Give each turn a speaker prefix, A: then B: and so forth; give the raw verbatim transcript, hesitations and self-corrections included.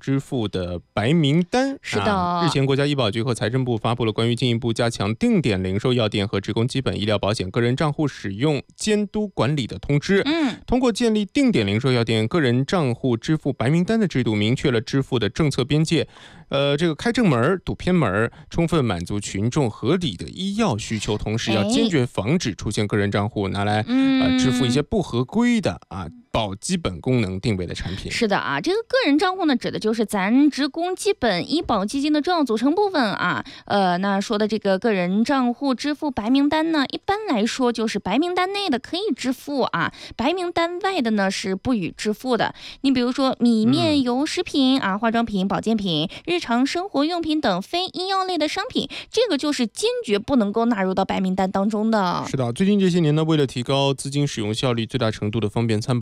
A: 支付的白名单。
B: 是的、
A: 啊、日前国家医保局和财政部发布了关于进一步加强定点零售药店和职工基本医疗保险个人账户使用监督管理的通知。
B: 嗯，
A: 通过建立定点零售药店个人账户支付白名单的制度，明确了支付的政策边界，呃，这个开正门堵偏门，充分满足群众合理的医药需求，同时要坚决防止出现个人账户拿来、呃、支付一些不合规的啊保基本功能定位的产品。
B: 是的啊，这个个人账户呢，指的就是咱职工基本医保基金的重要组成部分啊。呃，那说的这个个人账户支付白名单呢，一般来说就是白名单内的可以支付啊，白名单外的呢是不予支付的。你比如说米面油食品啊、化妆品、保健品、日常生活用品等非医药类的商品，这个就是坚决不能够纳入到白名单当中的。
A: 是的，最近这些年呢，为了提高资金使用效率，最大程度的方便参保